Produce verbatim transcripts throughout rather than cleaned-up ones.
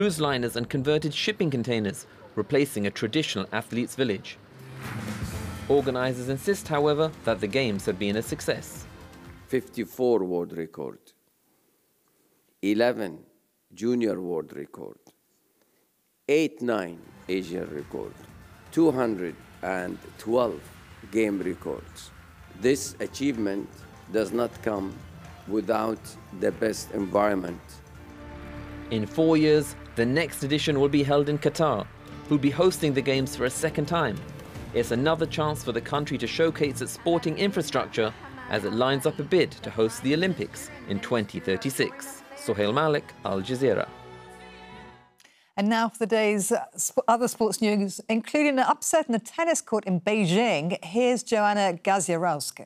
cruise liners and converted shipping containers, replacing a traditional athletes' village. Organisers insist, however, that the Games have been a success. fifty-four world record, eleven junior world record, eight nine Asian record, two hundred twelve game records. This achievement does not come without the best environment. In four years, the next edition will be held in Qatar, who'll be hosting the Games for a second time. It's another chance for the country to showcase its sporting infrastructure as it lines up a bid to host the Olympics in twenty thirty-six. Sohail Malik, Al Jazeera. And now for the day's other sports news, including an upset in the tennis court in Beijing. Here's Joanna Gaziarowska.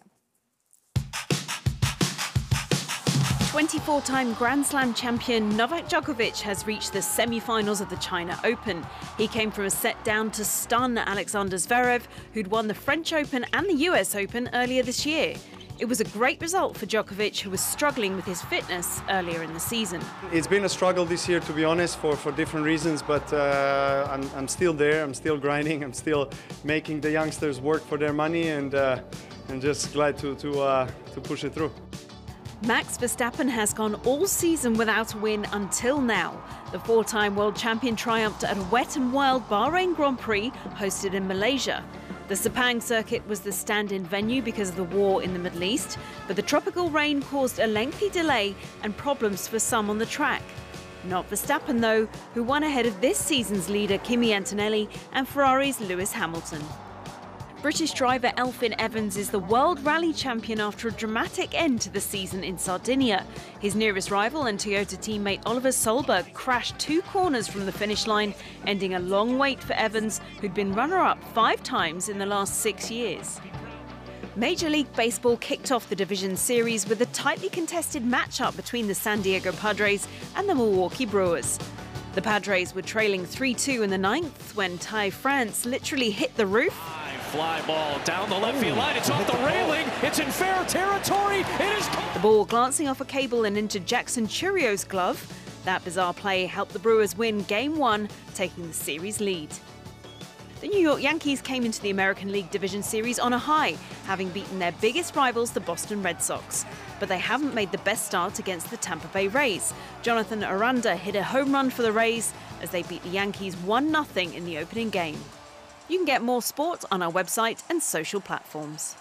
twenty-four-time Grand Slam champion Novak Djokovic has reached the semi-finals of the China Open. He came from a set down to stun Alexander Zverev, who'd won the French Open and the U S Open earlier this year. It was a great result for Djokovic, who was struggling with his fitness earlier in the season. It's been a struggle this year, to be honest, for, for different reasons, but uh, I'm, I'm still there, I'm still grinding, I'm still making the youngsters work for their money, and uh, I'm just glad to, to, uh, to push it through. Max Verstappen has gone all season without a win until now. The four-time world champion triumphed at a wet and wild Bahrain Grand Prix hosted in Malaysia. The Sepang circuit was the stand-in venue because of the war in the Middle East, but the tropical rain caused a lengthy delay and problems for some on the track. Not Verstappen, though, who won ahead of this season's leader Kimi Antonelli and Ferrari's Lewis Hamilton. British driver Elfyn Evans is the World Rally Champion after a dramatic end to the season in Sardinia. His nearest rival and Toyota teammate Oliver Solberg crashed two corners from the finish line, ending a long wait for Evans, who'd been runner-up five times in the last six years. Major League Baseball kicked off the division series with a tightly contested matchup between the San Diego Padres and the Milwaukee Brewers. The Padres were trailing three two in the ninth when Ty France literally hit the roof. Fly ball down the left field line. It's off the railing. It's in fair territory. It is. The ball glancing off a cable and into Jackson Churio's glove. That bizarre play helped the Brewers win Game One, taking the series lead. The New York Yankees came into the American League Division Series on a high, having beaten their biggest rivals, the Boston Red Sox. But they haven't made the best start against the Tampa Bay Rays. Jonathan Aranda hit a home run for the Rays as they beat the Yankees one nothing in the opening game. You can get more sport on our website and social platforms.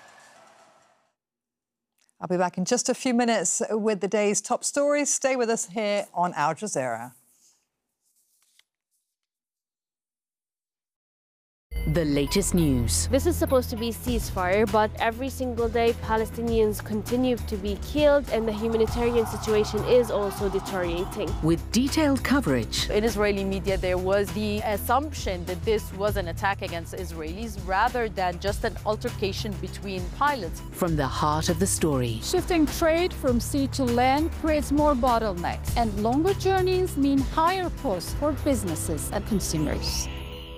I'll be back in just a few minutes with the day's top stories. Stay with us here on Al Jazeera. The latest news. This is supposed to be ceasefire, but every single day Palestinians continue to be killed and the humanitarian situation is also deteriorating. With detailed coverage. In Israeli media, there was the assumption that this was an attack against Israelis rather than just an altercation between pilots. From the heart of the story. Shifting trade from sea to land creates more bottlenecks, and longer journeys mean higher costs for businesses and consumers.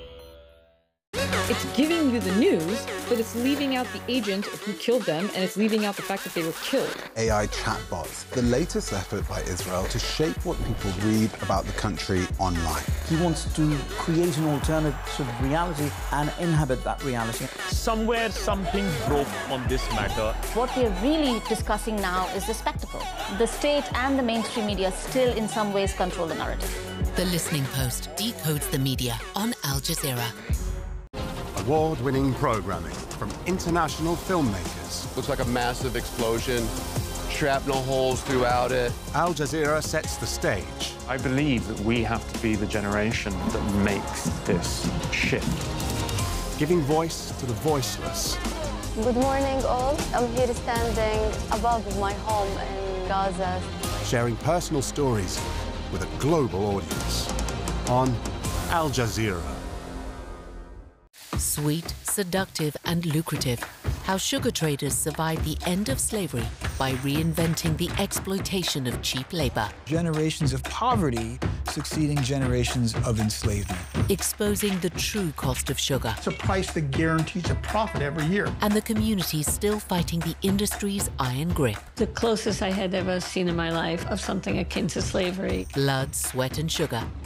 It's giving you the news, but it's leaving out the agent who killed them, and it's leaving out the fact that they were killed. A I chatbots, the latest effort by Israel to shape what people read about the country online. He wants to create an alternative reality and inhabit that reality. Somewhere something broke on this matter. What we're really discussing now is the spectacle. The state and the mainstream media still in some ways control the narrative. The Listening Post decodes the media on Al Jazeera. Award-winning programming from international filmmakers. Looks like a massive explosion, shrapnel holes throughout it. Al Jazeera sets the stage. I believe that we have to be the generation that makes this shift. Giving voice to the voiceless. Good morning, all. I'm here standing above my home in Gaza. Sharing personal stories with a global audience on Al Jazeera. Sweet, seductive and lucrative. How sugar traders survived the end of slavery by reinventing the exploitation of cheap labor. Generations of poverty succeeding generations of enslavement. Exposing the true cost of sugar. It's a price that guarantees a profit every year. And the communities still fighting the industry's iron grip. The closest I had ever seen in my life of something akin to slavery. Blood, sweat and sugar.